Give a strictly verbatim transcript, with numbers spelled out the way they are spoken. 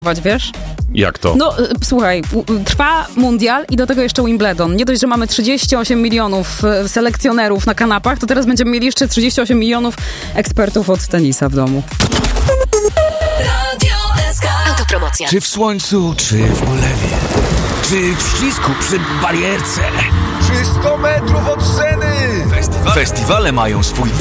wiesz? Jak to? No, y, słuchaj, u, trwa mundial i do tego jeszcze Wimbledon. Nie dość, że mamy trzydzieści osiem milionów y, selekcjonerów na kanapach, to teraz będziemy mieli jeszcze trzydzieści osiem milionów ekspertów od tenisa w domu. Radio S K. Autopromocja. Czy w słońcu, czy w ulewie, czy w ścisku przy barierce, Czy sto metrów od sceny? Festiwale mają swój